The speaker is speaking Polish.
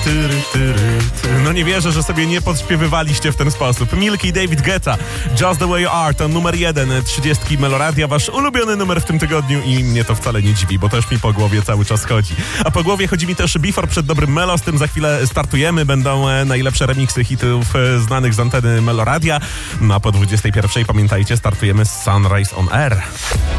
No nie wierzę, że sobie nie podśpiewywaliście w ten sposób. Milky i David Guetta, Just the Way You Are, to numer 1 30 Meloradia, wasz ulubiony numer w tym tygodniu i mnie to wcale nie dziwi, bo też mi po głowie cały czas chodzi. A po głowie chodzi mi też Before przed dobrym Melo, z tym za chwilę startujemy, będą najlepsze remiksy hitów znanych z anteny Meloradia. No a po 21 pamiętajcie, startujemy z Sunrise on Air.